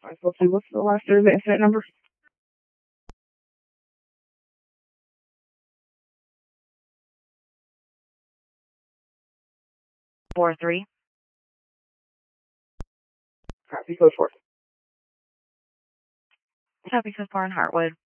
Let's see, what's the last Thursday incident number? 4-3. Copy, code 4. Copy, code 4 in Heartwood.